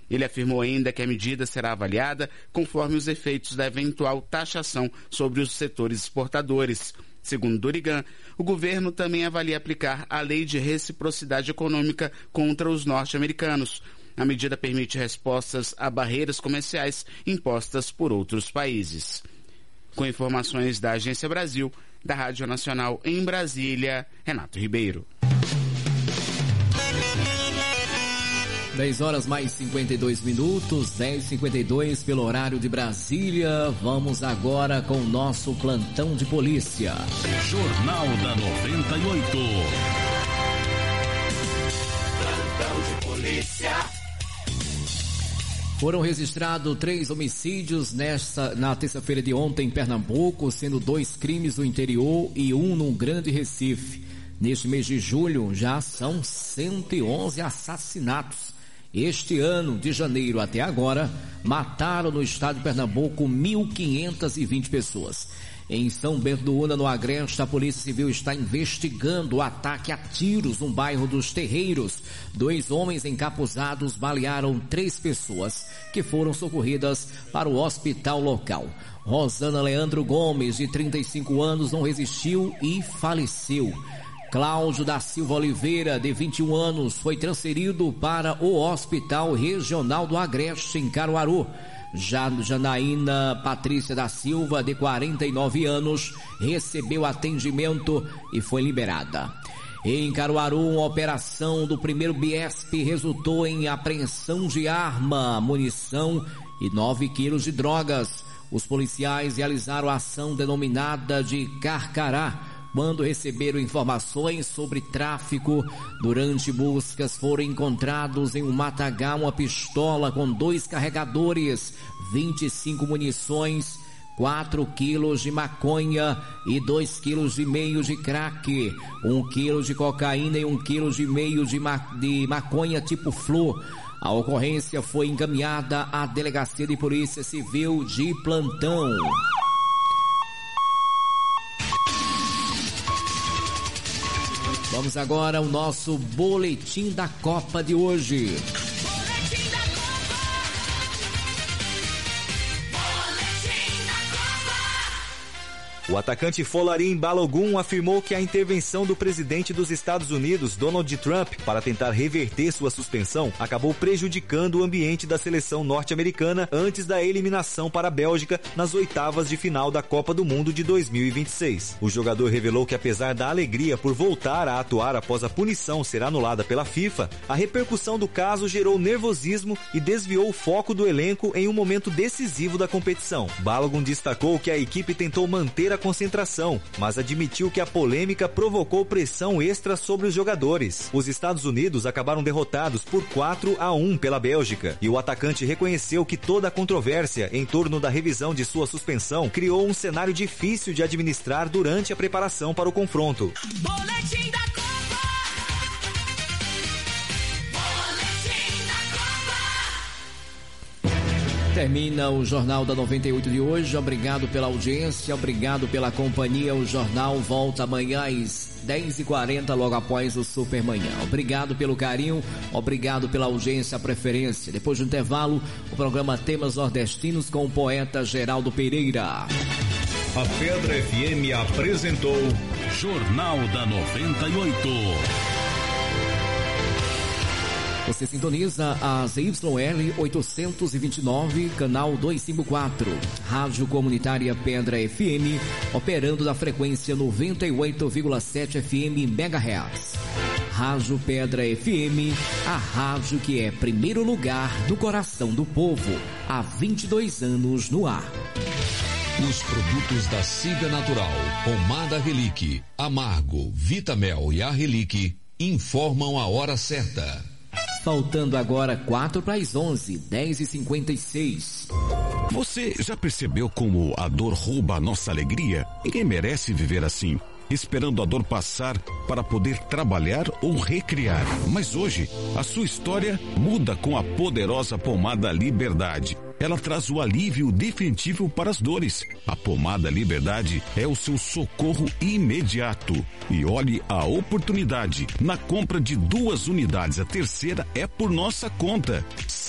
Ele afirmou ainda que a medida será avaliada conforme os efeitos da eventual taxação sobre os setores exportadores. Segundo Durigan, o governo também avalia aplicar a lei de reciprocidade econômica contra os norte-americanos. A medida permite respostas a barreiras comerciais impostas por outros países. Com informações da Agência Brasil, da Rádio Nacional em Brasília, Renato Ribeiro. 10 horas mais 52 minutos, 10h52 pelo horário de Brasília. Vamos agora com o nosso plantão de polícia. Jornal da 98. Plantão de polícia. Foram registrados 3 homicídios na terça-feira de ontem em Pernambuco, sendo 2 crimes no interior e 1 no Grande Recife. Neste mês de julho já são 111 assassinatos. Este ano, de janeiro até agora, mataram no estado de Pernambuco 1.520 pessoas. Em São Bento do Una, no Agreste, a Polícia Civil está investigando o ataque a tiros no bairro dos Terreiros. 2 homens encapuzados balearam 3 pessoas que foram socorridas para o hospital local. Rosana Leandro Gomes, de 35 anos, não resistiu e faleceu. Cláudio da Silva Oliveira, de 21 anos, foi transferido para o Hospital Regional do Agreste, em Caruaru. Já Janaína Patrícia da Silva, de 49 anos, recebeu atendimento e foi liberada. Em Caruaru, uma operação do 1º BIESP resultou em apreensão de arma, munição e 9 quilos de drogas. Os policiais realizaram a ação denominada de Carcará, quando receberam informações sobre tráfico. Durante buscas foram encontrados em um matagal uma pistola com 2 carregadores, 25 munições, 4 quilos de maconha e 2,5 quilos de crack, 1 quilo de cocaína e 1,5 quilos de maconha tipo flor. A ocorrência foi encaminhada à Delegacia de Polícia Civil de plantão. Vamos agora ao nosso boletim da Copa de hoje. Boletim da Copa. Boletim da Copa. O atacante Folarin Balogun afirmou que a intervenção do presidente dos Estados Unidos, Donald Trump, para tentar reverter sua suspensão, acabou prejudicando o ambiente da seleção norte-americana antes da eliminação para a Bélgica nas oitavas de final da Copa do Mundo de 2026. O jogador revelou que, apesar da alegria por voltar a atuar após a punição ser anulada pela FIFA, a repercussão do caso gerou nervosismo e desviou o foco do elenco em um momento decisivo da competição. Balogun destacou que a equipe tentou manter a concentração, mas admitiu que a polêmica provocou pressão extra sobre os jogadores. Os Estados Unidos acabaram derrotados por 4-1 pela Bélgica, e o atacante reconheceu que toda a controvérsia em torno da revisão de sua suspensão criou um cenário difícil de administrar durante a preparação para o confronto. Boletim da Copa. Termina o Jornal da 98 de hoje. Obrigado pela audiência, obrigado pela companhia. O jornal volta amanhã às 10h40, logo após o Supermanhã. Obrigado pelo carinho, obrigado pela audiência, a preferência. Depois do intervalo, o programa Temas Nordestinos com o poeta Geraldo Pereira. A Pedra FM apresentou Jornal da 98. Você sintoniza a ZYL 829, canal 254, Rádio Comunitária Pedra FM, operando na frequência 98,7 FM MHz. Rádio Pedra FM, a rádio que é primeiro lugar no coração do povo, há 22 anos no ar. Os produtos da Siga Natural, Pomada Relique, Amargo, Vitamel e a Relique informam a hora certa. Faltando agora 4 para as 11, 10h56. Você já percebeu como a dor rouba a nossa alegria? Ninguém merece viver assim, esperando a dor passar para poder trabalhar ou recriar. Mas hoje, a sua história muda com a poderosa Pomada Liberdade. Ela traz o alívio definitivo para as dores. A Pomada Liberdade é o seu socorro imediato. E olhe a oportunidade. Na compra de 2 unidades, a terceira é por nossa conta.